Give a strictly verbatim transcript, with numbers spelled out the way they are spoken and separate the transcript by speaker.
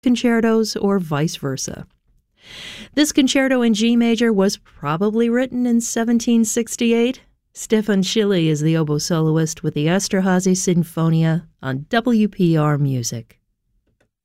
Speaker 1: concertos or vice versa. This concerto in G major was probably written in seventeen sixty-eight. Stefan Schilly is the oboe soloist with the Esterhazy Sinfonia on W P R Music.